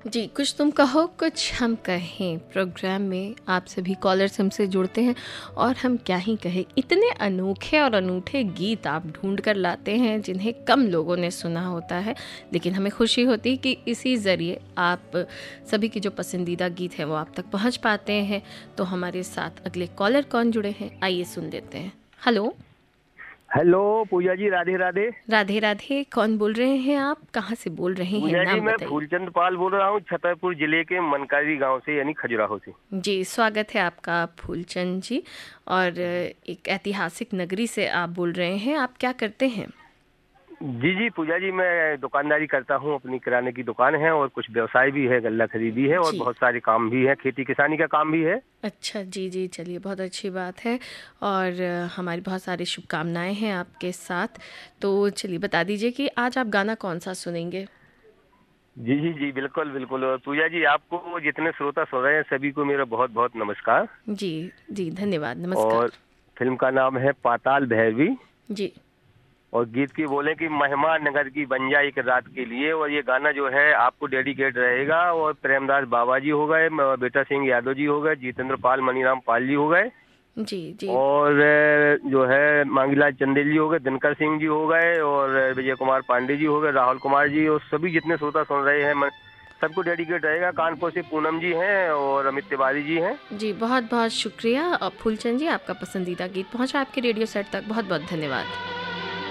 जी, कुछ तुम कहो कुछ हम कहें प्रोग्राम में आप सभी कॉलर्स हमसे जुड़ते हैं और हम क्या ही कहें, इतने अनोखे और अनूठे गीत आप ढूंढ कर लाते हैं जिन्हें कम लोगों ने सुना होता है, लेकिन हमें खुशी होती है कि इसी ज़रिए आप सभी की जो पसंदीदा गीत हैं वो आप तक पहुंच पाते हैं। तो हमारे साथ अगले कॉलर कौन जुड़े हैं, आइए सुन लेते हैं। हेलो। हेलो पूजा जी, राधे राधे। राधे राधे, कौन बोल रहे हैं आप, कहाँ से बोल रहे हैं, पूजा जी, नाम मैं बताइए। फूलचंद पाल बोल रहा हूँ, छतरपुर जिले के मनकारी गांव से, यानी खजुराहो से। जी, स्वागत है आपका फूलचंद जी। और एक ऐतिहासिक नगरी से आप बोल रहे हैं, आप क्या करते हैं? जी जी पूजा जी, मैं दुकानदारी करता हूँ, अपनी किराने की दुकान है और कुछ व्यवसाय भी है, गल्ला खरीदी है और जी। बहुत सारे काम भी है, खेती किसानी का काम भी है। अच्छा, जी जी, चलिए बहुत अच्छी बात है। और हमारी बहुत सारी शुभकामनाएं हैं आपके साथ। तो चलिए बता दीजिए कि आज आप गाना कौन सा सुनेंगे? जी जी जी, बिल्कुल बिल्कुल। और पूजा जी, आपको जितने श्रोता सुन रहे हैं सभी को मेरा बहुत बहुत नमस्कार। जी जी, धन्यवाद, नमस्कार। और फिल्म का नाम है पाताल भैरवी। जी और गीत की बोले कि महिमा नगर की बन जाए एक रात के लिए। और ये गाना जो है आपको डेडिकेट रहेगा। और प्रेमदास बाबा जी हो गए, बेटा सिंह यादव जी हो गए, जितेंद्र पाल, मनीराम पाल जी हो गए, जी जी। और जो है मांगीलाल चंदेल जी हो गए, दिनकर सिंह जी हो गए, और विजय कुमार पांडे जी हो गए, राहुल कुमार जी, और सभी जितने श्रोता सुन रहे हैं सबको डेडिकेट रहेगा। कानपुर से पूनम जी हैं और अमित तिवारी जी हैं। जी, बहुत बहुत शुक्रिया। और फूलचंद जी, आपका पसंदीदा गीत पहुंचा आपके रेडियो सेट तक, बहुत बहुत धन्यवाद।